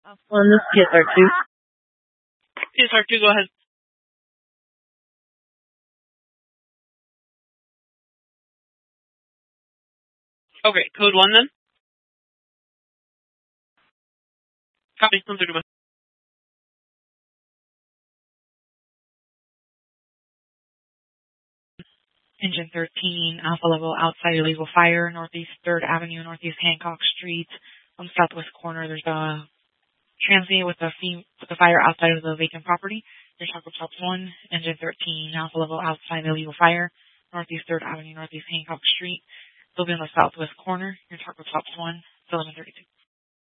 On this PSR2. PSR2, go ahead. Okay, code 1 then? Copy, 131. Engine 13, Alpha Level outside illegal fire, Northeast 3rd Avenue, Northeast Hancock Street. On the southwest corner, there's a transient with a fire outside of the vacant property. Your Taco Shops 1, Engine 13, Alpha Level outside illegal fire, Northeast 3rd Avenue, Northeast Hancock Street. They'll be on the southwest corner. Your Taco Shops 1, 1132.